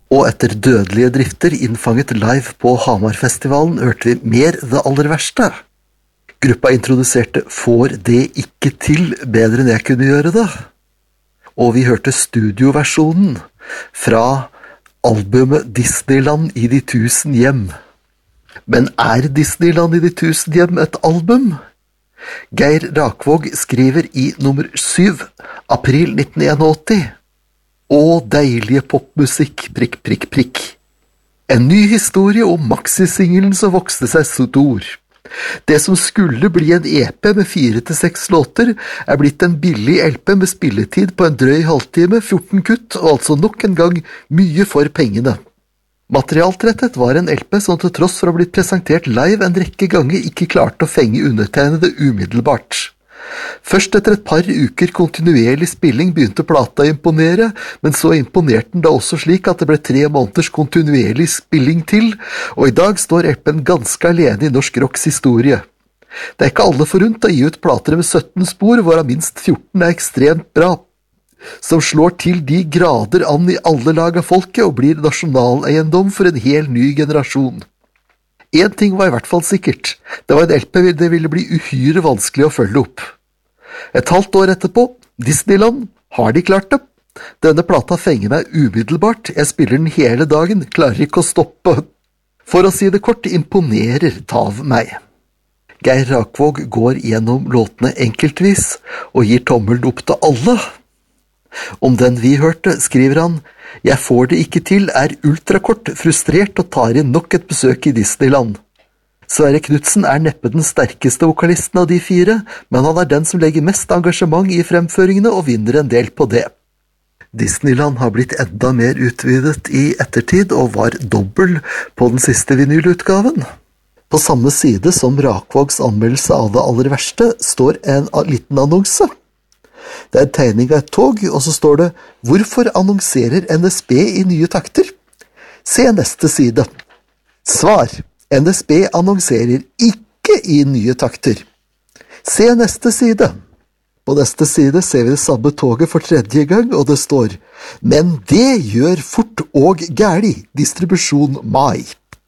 Og etter dødelige drifter innfanget live på Hamarfestivalen hørte vi mer det aller verste. Gruppa introduserte Får det ikke til bedre enn jeg kunne gjøre det. Og vi hørte studioversjonen fra albumet Disneyland i de 1000 hjem. Men Disneyland i de 1000 hjem et album? Geir Rakvåg skriver i nummer 7, april 1981. Å, deilige popmusikk, prikk, prikk, prikk. En ny historie om maxi-singelen som vokste seg stor. Det som skulle bli en EP med 4-6 låter, blitt en billig LP med spilletid på en drøy halvtime, 14 kutt, og altså nok en gang mye for pengene. Materialtrettet var en LP som til tross for å ha blitt presentert live en rekke ganger ikke klarte å fenge undertegnede umiddelbart. Først etter et par uker kontinuerlig spilling begynte plata å imponere, men så imponerte den da også slik at det ble 3 måneders kontinuerlig spilling til, og i dag står LPen ganske alene i norsk rocks historie. Det ikke alle forunt å gi ut plater med 17 spor, hvorav minst 14 ekstremt bra, som slår til de grader an i alle lag av folket og blir nasjonaleiendom for en hel ny generasjon. En ting var i hvert fall sikkert, det var en LP det ville bli uhyre vanskelig å følge opp. Et halvt år etterpå, Disneyland, har de klart det? Denne plata fenger meg umiddelbart, jeg spiller den hele dagen, klarer ikke å stoppe. For å si det kort, imponerer Tav meg. Geir Rakvåg går gjennom låtene enkeltvis, og gir tommelen opp til alle. Om den vi hørte, skriver han, «Jeg får det ikke til, ultrakort, frustrert og tar inn nok et besøk i Disneyland». Sverre Knudsen neppe den sterkeste vokalisten av de 4, men han den som legger mest engasjement i fremføringene og vinner en del på det. Disneyland har blitt enda mer utvidet i ettertid og var dobbel på den siste vinylutgaven. På samme side som Rakvågs anmeldelse av det aller verste står en liten annonse. Det en tegning av et tog, og så står det «Hvorfor annonserer NSB i nye takter?» Se neste side. Svar. NSB annonserer ikke i nye takter. Se neste side. På neste side ser vi det samme toget for 3. gang, og det står «Men det gjør fort og gærlig, distribusjon mai».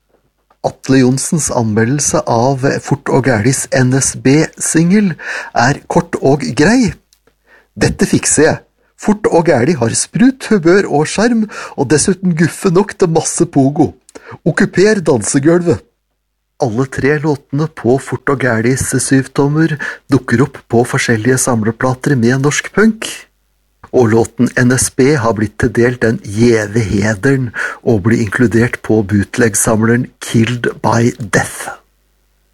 Atle Jonsens anmeldelse av Fort og Gærlis NSB-singel kort og grei. Dette fikser jeg. Fort og Gærlig har sprut, humør og skjerm, og dessuten guffe nok til masse pogo. Okkuper dansegulvet. Alle 3 låtene på Fort og Gærlis 7-tommer dukker opp på forskjellige samleplater med norsk punk. Og låten NSB har blitt til del den gjeve hederen og blir inkludert på bootleg-samleren Killed by Death.